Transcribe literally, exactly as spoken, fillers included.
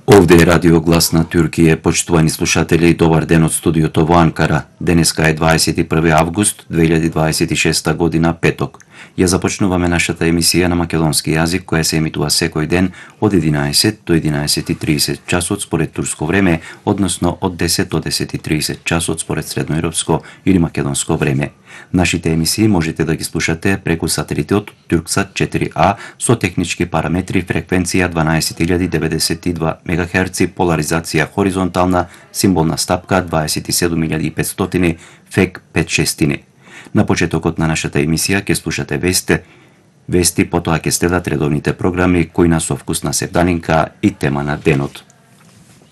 Овде е Радио Глас на Тюркија, почитувани слушатели, добар ден од студиото во Анкара. Денеска е дваесет и први август две илјади дваесет и шеста година, петок. Ја започнуваме нашата емисија на македонски јазик, која се емитува секој ден од единаесет до единаесет и тридесет часот според турско време, односно од десет до десет и тридесет часот според средноевропско или македонско време. Нашите емисии можете да ги слушате преку сателитот Турксат четири А со технички параметри фреквенција дванаесет илјади деветдесет и два мегахерци, поларизација хоризонтална, символна стапка дваесет и седум илјади и петстотини, ФЕК пет шестини. На почетокот на нашата емисија ќе слушате вести, вести, потоа ќе следат редовните програми кои на со вкус на севдалинка и тема на денот.